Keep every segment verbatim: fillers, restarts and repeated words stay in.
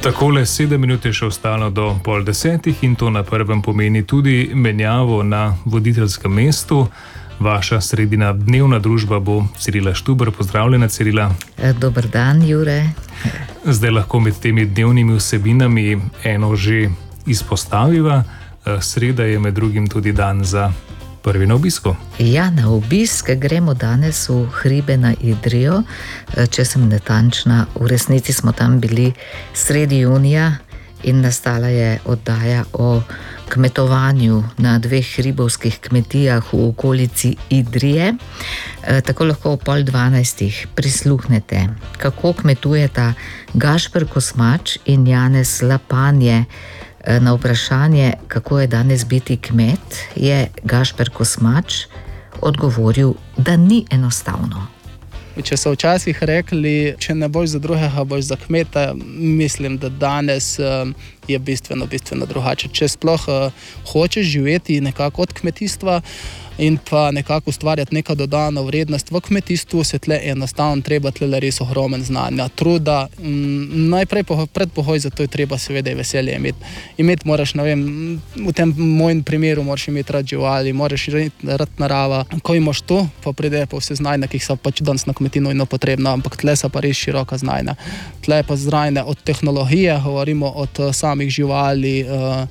Takole sedem minut je še ostalo do pol desetih in to na prvem pomeni tudi menjavo na voditeljskem mestu. Vaša sredina dnevna družba bo Cirila Štuber. Pozdravljena, Cirila. Dober dan, Jure. Zdaj lahko med temi dnevnimi vsebinami eno že izpostaviva. Sreda je med drugim tudi dan za prvi na obisku. Ja, na obisk gremo danes v hribe na Idrijo. Če sem natančna, v resnici smo tam bili sredi junija in nastala je oddaja o kmetovanju na dveh hribovskih kmetijah v okolici Idrije. Tako lahko ob pol dvanajstih prisluhnete, kako kmetujeta Gašper Kosmač in Janez Lapanje. Na vprašanje, kako je danes biti kmet, je Gašper Kosmač odgovoril, da ni enostavno. Če so včasih rekli, če ne boš za drugega, boš za kmeta, mislim, da danes je bistveno, bistveno drugače. Če sploh hočeš živeti nekako od kmetijstva in pa nekako ustvarjati neka dodana vrednost v kmetijstvu, se tle enostavno treba tle res ogromen znanja, truda. Najprej predpogoj za to je treba seveda veselje imeti. Imeti moraš, ne vem, v tem mojem primeru moraš imeti rad živali, moraš rad narava. Ko imaš to, pa pride pa vse znanja, ki so pač danes na kmetiji nujno potrebna, ampak tle so pa res široka znanja. Tle pa znanja od tehnologije, govorimo od samih živali,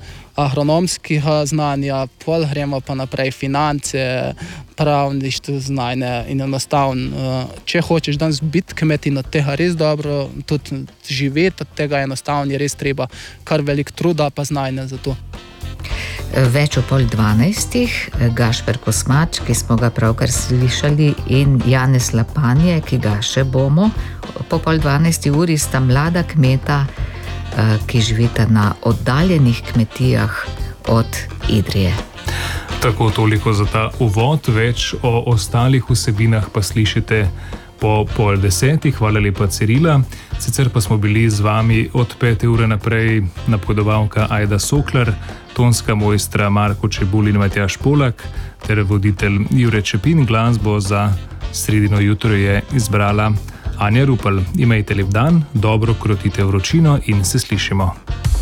agronomskega znanja, pol gremo pa naprej finance, pravništvo znanje in enostavno, če hočeš danes biti kmet in od tega res dobro, tudi živeti od tega enostavno je res treba kar velik truda pa znanja za to. Več o pol dvanajstih Gašper Kosmač, ki smo ga pravkar slišali, in Janez Lapanje, ki ga še bomo. Po pol dvanajsti uri sta mlada kmeta, ki živita na oddaljenih kmetijah od Idrije. Tako, toliko za ta uvod. Več o ostalih vsebinah pa slišite po pol desetih. Hvala lepa, Cirila. Sicer pa smo bili z vami od pete ure naprej napovedovalka Ajda Soklar, tonska mojstra Marko Čebulj in Matjaž Polak ter voditelj Jure Čepin. Glasbo za sredino jutro je izbrala Anja Rupel. Imejte lep dan, dobro krotite vročino in se slišimo.